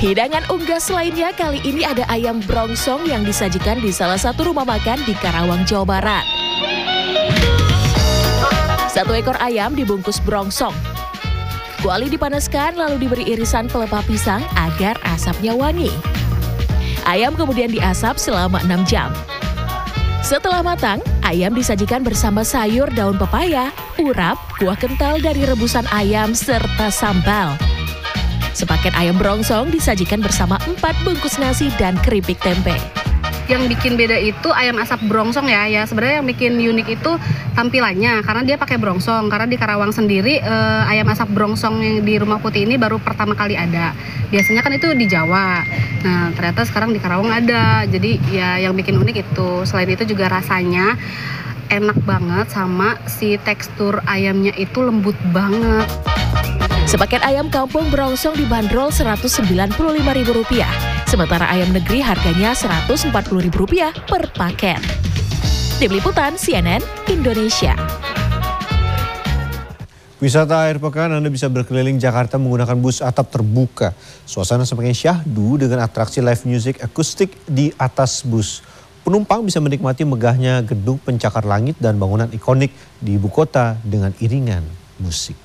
Hidangan unggas lainnya kali ini ada ayam brongsong yang disajikan di salah satu rumah makan di Karawang, Jawa Barat. Satu ekor ayam dibungkus brongsong. Kuali dipanaskan lalu diberi irisan pelepah pisang agar asapnya wangi. Ayam kemudian diasap selama 6 jam. Setelah matang, ayam disajikan bersama sayur daun pepaya, urap, kuah kental dari rebusan ayam, serta sambal. Sepaket ayam brongsong disajikan bersama 4 bungkus nasi dan keripik tempe. Yang bikin beda itu ayam asap brongsong ya. Sebenarnya yang bikin unik itu tampilannya karena dia pakai brongsong. Karena di Karawang sendiri ayam asap brongsong yang di Rumah Putih ini baru pertama kali ada. Biasanya kan itu di Jawa. Nah, ternyata sekarang di Karawang ada. Jadi ya yang bikin unik itu. Selain itu juga rasanya enak banget sama si tekstur ayamnya itu lembut banget. Sepaket ayam kampung brongsong dibanderol Rp195.000. Sementara ayam negeri harganya Rp140.000 per paket. Tim Liputan CNN Indonesia. Wisata akhir pekan Anda bisa berkeliling Jakarta menggunakan bus atap terbuka. Suasana semakin syahdu dengan atraksi live music akustik di atas bus. Penumpang bisa menikmati megahnya gedung pencakar langit dan bangunan ikonik di ibu kota dengan iringan musik.